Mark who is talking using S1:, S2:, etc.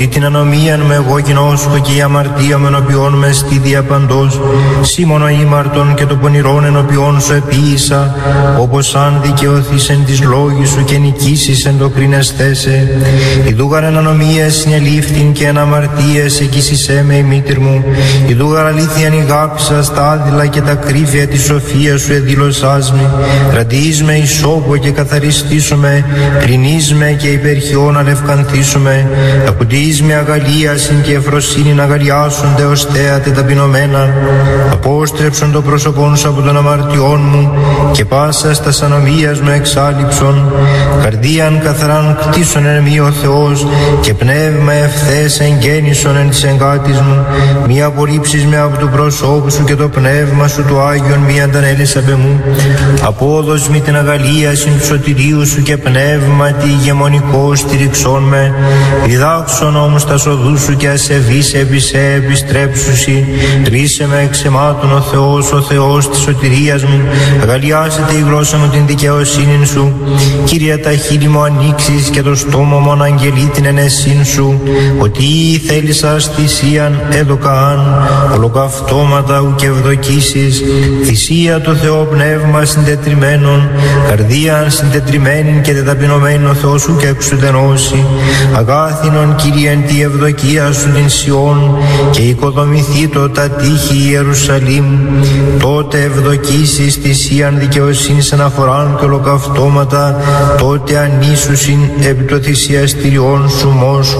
S1: ότι την ανομίαν με εγώ γινώσκω και η αμαρτία με ενωπιών με στη διαπαντός, σήμωνο ήμαρτον και το πονηρόν ενωπιών σου επίησα, όπως αν δικαιωθείς εν της λόγης σου και νικήσεις εν το κρίνεσθέσαι. Ιδούγαρ εν ανομίες συνελήφθην και εν αμαρτίες εκείσισέ με η μήτηρ μου. Ιδούγαρ αλήθειαν ηγάπησα στα άδειλα και τα κρύβια της σοφίας σου εδήλωσάς με. Ραντιείς με ισόπου και καθαριστήσουμε, κρινείς με και υπερχιών αλευκανθήσουμε. Ακουντιείς με αγαλίασιν και ευφροσύνην αγαλιάσονται ως θέατε ταπεινωμένα. Απόστρεψον το πρόσωπόν σου από των αμαρτιών μου και πάσα στα ανομίας μου εξάλληψον. Καρδίαν καθαράν κτίσον εν μη ο Θεός και πνεύμα ευθές εγγέννησον εν της εγκάτης μου. Μη απορρίψεις με από του προσώπου σου και το πνεύμα σου του Άγιον μη αντανέλεις απ' εμού. Απόδος μη την αγαλίασιν του σωτηρίου σου και πνεύματι ηγεμονικό στηριξών με. Διδάξον όμως τα σοδού σου και ασεβείς επί σε επιστρέψουσι. Ρίσε με εξ εμάτων ο Θεός της σωτηρίας μου. Αγαλιάσετε η γλώσσα μου την δικαιοσύνη σου. Κύριε τα χείλη μου ανοίξεις και το στόμα μου αναγγελεί την ενεσύν σου. Ότι θέλησας θυσίαν έδωκαν, ολοκαυτώματα ου και ευδοκίσεις. Θυσία το Θεό πνεύμα συντετριμένον, καρδίαν συντετριμένην και τεταπεινωμένην ο Θεός σου και εξουδενώσει. Αγάθινον Κύριε εν τη ευδοκία σου την Σιών και οικοδομηθεί το τα τείχη Ιερουσαλήμ. Τότε ευδοκίσεις θυσίαν δικαιοσύνης αναφοράν και ολοκαυτώματα, τότε ανήσουσιν επί το θυσιαστηριών σου μόσχου.